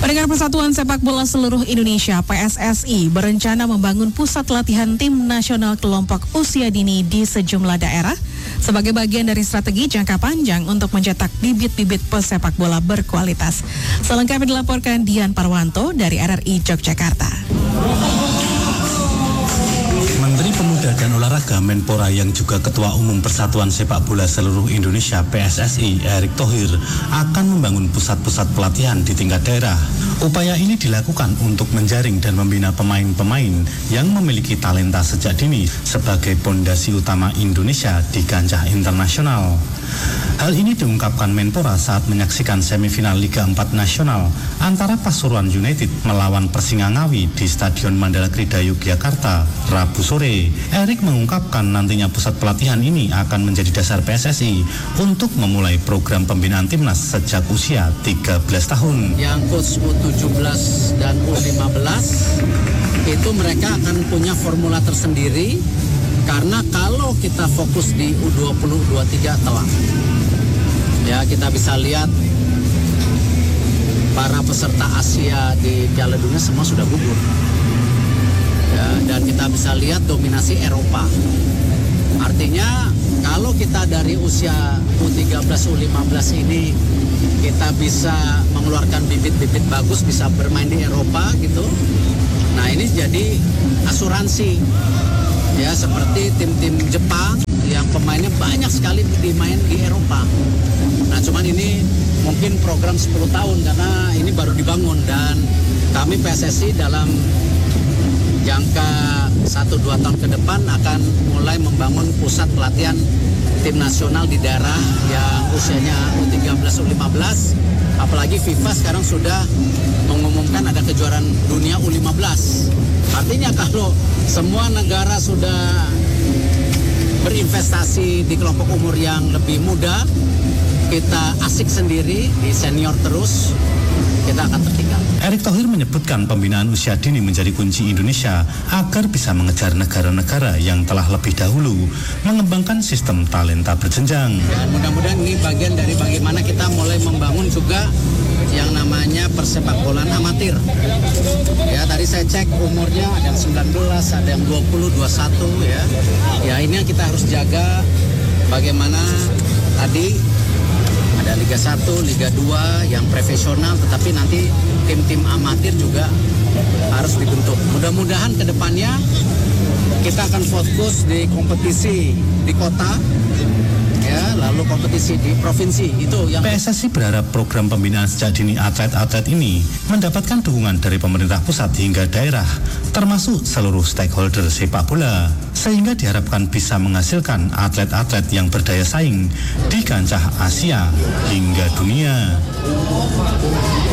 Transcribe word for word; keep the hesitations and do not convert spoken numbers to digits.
Pendengar Persatuan Sepak Bola Seluruh Indonesia P S S I berencana membangun pusat latihan tim nasional kelompok usia dini di sejumlah daerah sebagai bagian dari strategi jangka panjang untuk mencetak bibit-bibit pesepak bola berkualitas. Selengkapnya dilaporkan Dian Parwanto dari R R I Yogyakarta. Menteri Pemuda dan Olahraga Menpora yang juga Ketua Umum Persatuan Sepak Bola Seluruh Indonesia P S S I Erick Thohir akan membangun pusat-pusat pelatihan di tingkat daerah. Upaya ini dilakukan untuk menjaring dan membina pemain-pemain yang memiliki talenta sejak dini sebagai pondasi utama Indonesia di kancah internasional. Hal ini diungkapkan Menpora saat menyaksikan semifinal Liga empat Nasional antara Pasuruan United melawan Persingangawi di Stadion Mandala Krida Yogyakarta Rabu sore. Erick mengungkapkan nantinya pusat pelatihan ini akan menjadi dasar P S S I untuk memulai program pembinaan timnas sejak usia tiga belas tahun. Yang coach U tujuh belas dan U lima belas itu mereka akan punya formula tersendiri. Karena kalau kita fokus di U dua puluh, U dua puluh tiga telah. Ya, kita bisa lihat para peserta Asia di Piala Dunia semua sudah gugur. Ya, dan kita bisa lihat dominasi Eropa. Artinya kalau kita dari usia U tiga belas, U lima belas ini kita bisa mengeluarkan bibit-bibit bagus, bisa bermain di Eropa gitu. Nah, ini jadi asuransi. Ya, seperti tim-tim Jepang yang pemainnya banyak sekali dimain di Eropa. Nah, cuman ini mungkin program sepuluh tahun karena ini baru dibangun, dan kami P S S I dalam jangka satu dua tahun ke depan akan mulai membangun pusat pelatihan tim nasional di daerah yang usianya U tiga belas, U lima belas. Apalagi FIFA sekarang sudah mengumumkan ada kejuaraan dunia U lima belas. Artinya kalau semua negara sudah berinvestasi di kelompok umur yang lebih muda, kita asik sendiri di senior terus, kita akan tertinggal. Erick Thohir menyebutkan pembinaan usia dini menjadi kunci Indonesia agar bisa mengejar negara-negara yang telah lebih dahulu mengembangkan sistem talenta berjenjang. Dan mudah-mudahan ini bagian dari bagaimana kita mulai membangun juga yang namanya persepak bolaan amatir. Ya, tadi saya cek umurnya ada yang sembilan belas, ada yang dua puluh, dua puluh satu ya. Ya, ini yang kita harus jaga, bagaimana tadi ada Liga satu, Liga dua yang profesional, tetapi nanti tim-tim amatir juga harus dibentuk. Mudah-mudahan ke depannya kita akan fokus di kompetisi di kota, ya, lalu kompetisi di provinsi. Itu yang P S S I berharap program pembinaan sejak dini atlet-atlet ini mendapatkan dukungan dari pemerintah pusat hingga daerah, termasuk seluruh stakeholder sepak bola, sehingga diharapkan bisa menghasilkan atlet-atlet yang berdaya saing di kancah Asia hingga dunia.